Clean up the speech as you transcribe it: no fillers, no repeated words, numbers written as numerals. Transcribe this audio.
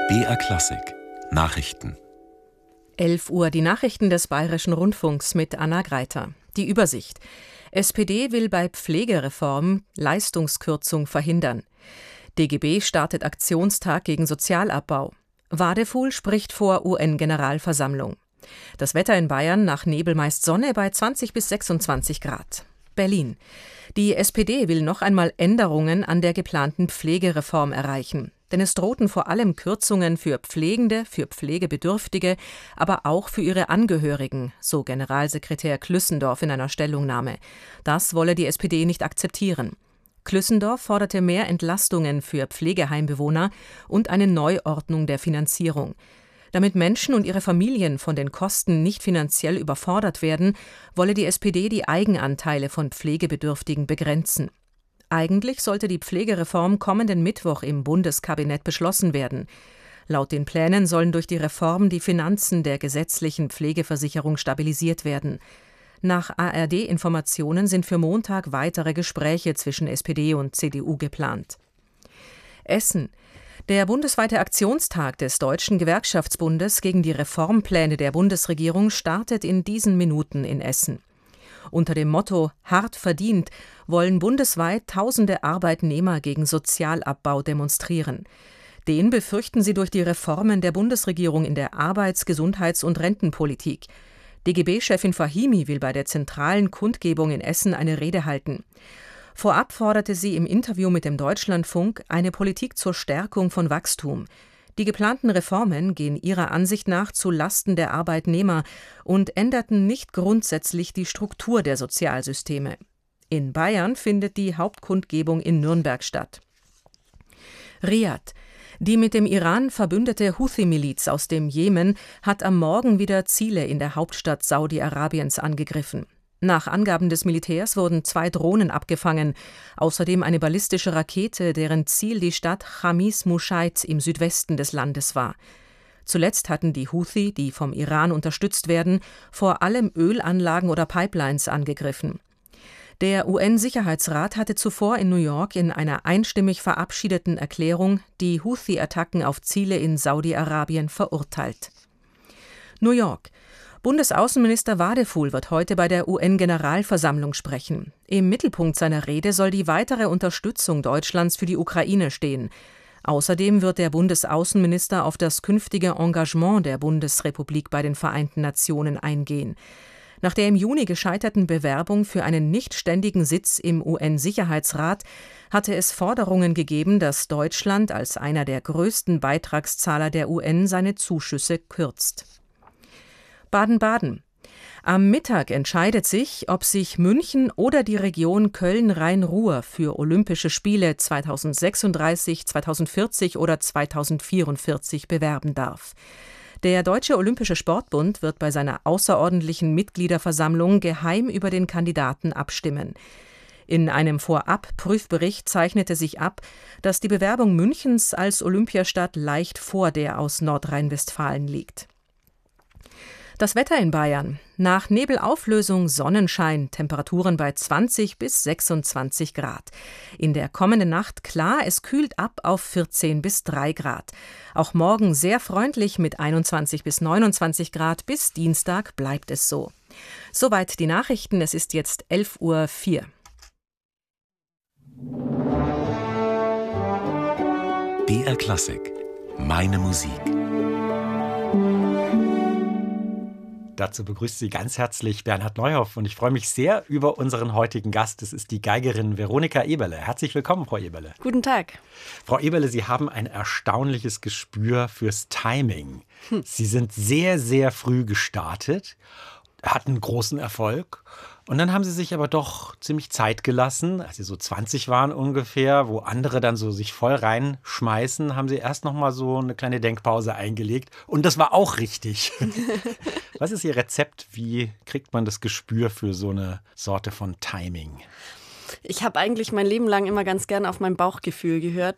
BR Klassik Nachrichten. 11 Uhr, die Nachrichten des Bayerischen Rundfunks mit Anna Greiter. Die Übersicht. SPD will bei Pflegereform Leistungskürzung verhindern. DGB startet Aktionstag gegen Sozialabbau. Wadefuhl spricht vor UN-Generalversammlung. Das Wetter in Bayern, nach Nebel meist Sonne bei 20 bis 26 Grad. Berlin. Die SPD will noch einmal Änderungen an der geplanten Pflegereform erreichen. Denn es drohten vor allem Kürzungen für Pflegende, für Pflegebedürftige, aber auch für ihre Angehörigen, so Generalsekretär Klüssendorf in einer Stellungnahme. Das wolle die SPD nicht akzeptieren. Klüssendorf forderte mehr Entlastungen für Pflegeheimbewohner und eine Neuordnung der Finanzierung. Damit Menschen und ihre Familien von den Kosten nicht finanziell überfordert werden, wolle die SPD die Eigenanteile von Pflegebedürftigen begrenzen. Eigentlich sollte die Pflegereform kommenden Mittwoch im Bundeskabinett beschlossen werden. Laut den Plänen sollen durch die Reform die Finanzen der gesetzlichen Pflegeversicherung stabilisiert werden. Nach ARD-Informationen sind für Montag weitere Gespräche zwischen SPD und CDU geplant. Essen. Der bundesweite Aktionstag des Deutschen Gewerkschaftsbundes gegen die Reformpläne der Bundesregierung startet in diesen Minuten in Essen. Unter dem Motto »Hart verdient« wollen bundesweit tausende Arbeitnehmer gegen Sozialabbau demonstrieren. Den befürchten sie durch die Reformen der Bundesregierung in der Arbeits-, Gesundheits- und Rentenpolitik. DGB-Chefin Fahimi will bei der zentralen Kundgebung in Essen eine Rede halten. Vorab forderte sie im Interview mit dem Deutschlandfunk eine Politik zur Stärkung von Wachstum. Die geplanten Reformen gehen ihrer Ansicht nach zu Lasten der Arbeitnehmer und änderten nicht grundsätzlich die Struktur der Sozialsysteme. In Bayern findet die Hauptkundgebung in Nürnberg statt. Riad. Die mit dem Iran verbündete Houthi-Miliz aus dem Jemen hat am Morgen wieder Ziele in der Hauptstadt Saudi-Arabiens angegriffen. Nach Angaben des Militärs wurden 2 Drohnen abgefangen, außerdem eine ballistische Rakete, deren Ziel die Stadt Chamis Mushaid im Südwesten des Landes war. Zuletzt hatten die Houthi, die vom Iran unterstützt werden, vor allem Ölanlagen oder Pipelines angegriffen. Der UN-Sicherheitsrat hatte zuvor in New York in einer einstimmig verabschiedeten Erklärung die Houthi-Attacken auf Ziele in Saudi-Arabien verurteilt. New York. Bundesaußenminister Wadefuhl wird heute bei der UN-Generalversammlung sprechen. Im Mittelpunkt seiner Rede soll die weitere Unterstützung Deutschlands für die Ukraine stehen. Außerdem wird der Bundesaußenminister auf das künftige Engagement der Bundesrepublik bei den Vereinten Nationen eingehen. Nach der im Juni gescheiterten Bewerbung für einen nichtständigen Sitz im UN-Sicherheitsrat hatte es Forderungen gegeben, dass Deutschland als einer der größten Beitragszahler der UN seine Zuschüsse kürzt. Baden-Baden. Am Mittag entscheidet sich, ob sich München oder die Region Köln-Rhein-Ruhr für Olympische Spiele 2036, 2040 oder 2044 bewerben darf. Der Deutsche Olympische Sportbund wird bei seiner außerordentlichen Mitgliederversammlung geheim über den Kandidaten abstimmen. In einem Vorab-Prüfbericht zeichnete sich ab, dass die Bewerbung Münchens als Olympiastadt leicht vor der aus Nordrhein-Westfalen liegt. Das Wetter in Bayern. Nach Nebelauflösung Sonnenschein, Temperaturen bei 20 bis 26 Grad. In der kommenden Nacht klar, es kühlt ab auf 14 bis 3 Grad. Auch morgen sehr freundlich mit 21 bis 29 Grad. Bis Dienstag bleibt es so. Soweit die Nachrichten. Es ist jetzt 11:04 Uhr. BR Klassik. Meine Musik. Dazu begrüßt Sie ganz herzlich Bernhard Neuhoff und ich freue mich sehr über unseren heutigen Gast. Das ist die Geigerin Veronika Eberle. Herzlich willkommen, Frau Eberle. Guten Tag. Frau Eberle, Sie haben ein erstaunliches Gespür fürs Timing. Sie sind sehr, sehr früh gestartet, hatten großen Erfolg. Und dann haben Sie sich aber doch ziemlich Zeit gelassen, als Sie so 20 waren ungefähr, wo andere dann so sich voll reinschmeißen, haben Sie erst noch mal so eine kleine Denkpause eingelegt. Und das war auch richtig. Was ist Ihr Rezept? Wie kriegt man das Gespür für so eine Sorte von Timing? Ich habe eigentlich mein Leben lang immer ganz gern auf mein Bauchgefühl gehört